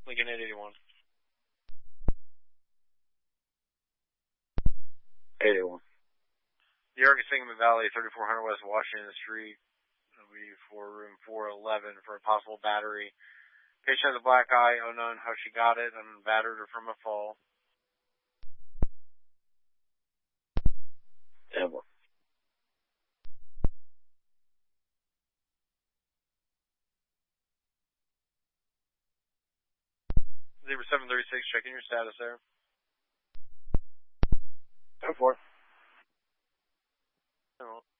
Lincoln 881. 881. The Arcus Sangamon Valley, 3400 West Washington Street. It'll be for room 411 for a possible battery. Patient has a black eye, unknown how she got it, unbattered or from a fall. Ever. 0736, checking your status there. 10-4. Oh.